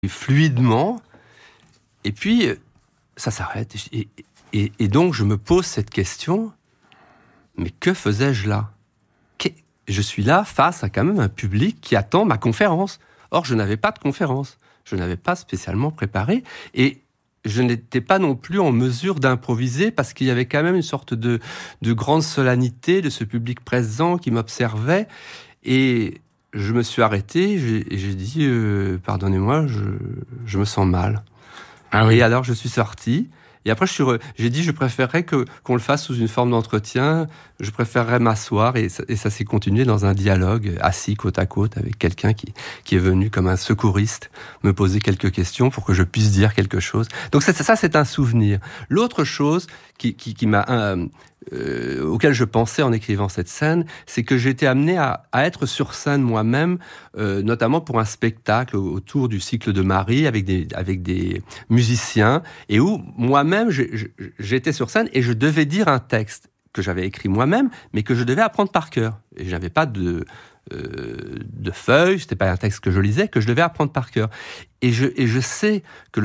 fluidement, et puis ça s'arrête. Et donc je me pose cette question, mais que faisais-je là ? Je suis là face à quand même un public qui attend ma conférence. Or, je n'avais pas de conférence. Je n'avais pas spécialement préparé. Et je n'étais pas non plus en mesure d'improviser parce qu'il y avait quand même une sorte de grande solennité de ce public présent qui m'observait. Et je me suis arrêté et j'ai dit pardonnez-moi, je me sens mal. Ah oui. Et alors, je suis sorti. Et après, j'ai dit, je préférerais qu'on le fasse sous une forme d'entretien. Je préférerais m'asseoir. Et ça s'est continué dans un dialogue, assis côte à côte, avec quelqu'un qui est venu comme un secouriste me poser quelques questions pour que je puisse dire quelque chose. Donc ça, c'est un souvenir. L'autre chose qui m'a auquel je pensais en écrivant cette scène, c'est que j'ai été amené à être sur scène moi-même, notamment pour un spectacle autour du cycle de Marie avec des musiciens, et où moi-même j'étais sur scène et je devais dire un texte que j'avais écrit moi-même, mais que je devais apprendre par cœur. Et je n'avais pas de feuilles, c'était pas un texte que je lisais, que je devais apprendre par cœur. Et je sais que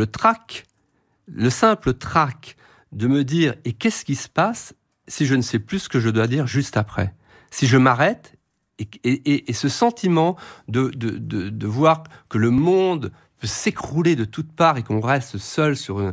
le simple trac de me dire et qu'est-ce qui se passe si je ne sais plus ce que je dois dire juste après. Si je m'arrête, et ce sentiment de voir que le monde peut s'écrouler de toutes parts et qu'on reste seul sur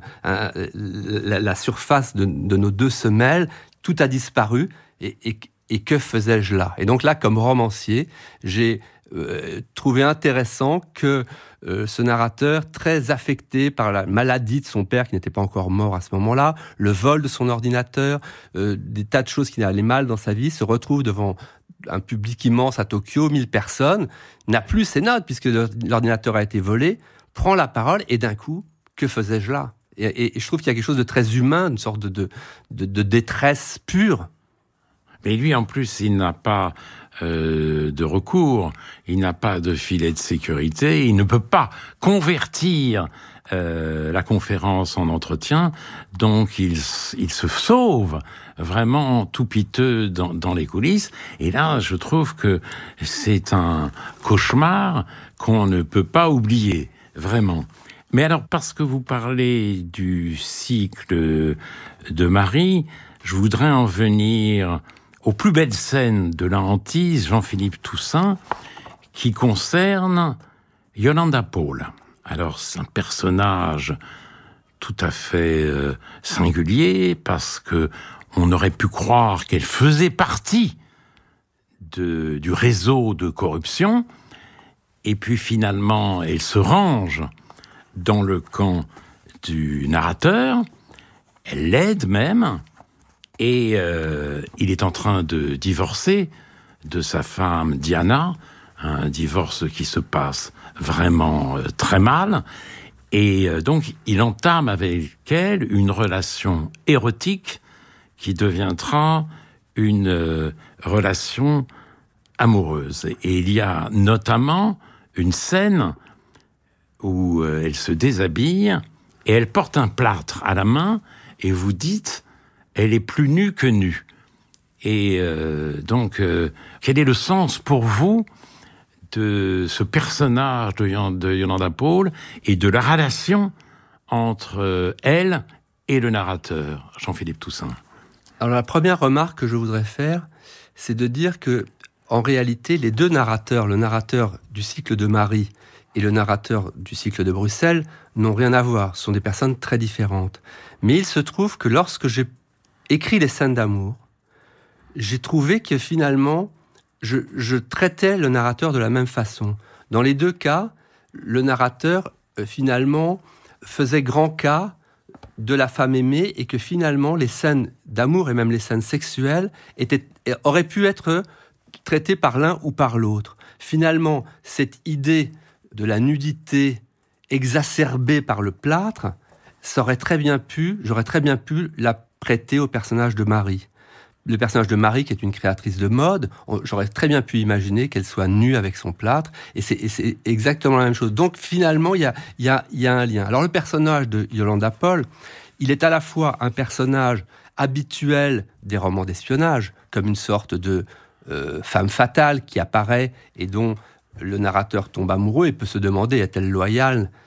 la surface de nos deux semelles, tout a disparu, et que faisais-je là ? Et donc là, comme romancier, j'ai trouvé intéressant que ce narrateur, très affecté par la maladie de son père qui n'était pas encore mort à ce moment-là, le vol de son ordinateur, des tas de choses qui allaient mal dans sa vie, se retrouve devant un public immense à Tokyo, 1000 personnes, n'a plus ses notes puisque l'ordinateur a été volé, prend la parole et d'un coup, que faisais-je là ? Et je trouve qu'il y a quelque chose de très humain, une sorte de détresse pure. Mais lui, en plus, il n'a pas de recours, il n'a pas de filet de sécurité, il ne peut pas convertir la conférence en entretien, donc il se sauve vraiment tout piteux dans les coulisses. Et là, je trouve que c'est un cauchemar qu'on ne peut pas oublier, vraiment. Mais alors, parce que vous parlez du cycle de Marie, je voudrais en venir aux plus belles scènes de la hantise, Jean-Philippe Toussaint, qui concerne Yolanda Paul. Alors, c'est un personnage tout à fait singulier, parce que on aurait pu croire qu'elle faisait partie du réseau de corruption, et puis finalement, elle se range dans le camp du narrateur, elle l'aide même, et il est en train de divorcer de sa femme Diana, un divorce qui se passe vraiment très mal, et donc il entame avec elle une relation érotique qui deviendra une relation amoureuse. Et il y a notamment une scène où elle se déshabille et elle porte un plâtre à la main, et vous dites, elle est plus nue que nue. Et donc, quel est le sens pour vous de ce personnage de Yolanda Paul et de la relation entre elle et le narrateur, Jean-Philippe Toussaint ? Alors la première remarque que je voudrais faire, c'est de dire que, en réalité, les deux narrateurs, le narrateur du cycle de Marie et le narrateur du cycle de Bruxelles, n'ont rien à voir. Ce sont des personnes très différentes. Mais il se trouve que lorsque j'ai écrit les scènes d'amour, j'ai trouvé que finalement, je traitais le narrateur de la même façon. Dans les deux cas, le narrateur, finalement, faisait grand cas de la femme aimée, et que finalement, les scènes d'amour et même les scènes sexuelles auraient pu être traitées par l'un ou par l'autre. Finalement, cette idée de la nudité exacerbée par le plâtre, j'aurais très bien pu la prêter au personnage de Marie. Le personnage de Marie, qui est une créatrice de mode, j'aurais très bien pu imaginer qu'elle soit nue avec son plâtre, et c'est exactement la même chose. Donc finalement, il y a un lien. Alors le personnage de Yolanda Paul, il est à la fois un personnage habituel des romans d'espionnage, comme une sorte de femme fatale qui apparaît et dont le narrateur tombe amoureux et peut se demander, est-elle loyale